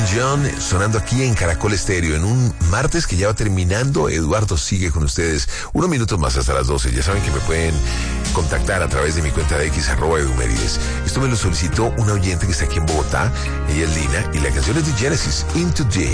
John sonando aquí en Caracol Estéreo en un martes que ya va terminando. Eduardo sigue con ustedes unos minutos más hasta las 12. Ya saben que me pueden contactar a través de mi cuenta de X @Edumérides. Esto me lo solicitó una oyente que está aquí en Bogotá. Ella es Lina y la canción es de Genesis, Into Deep.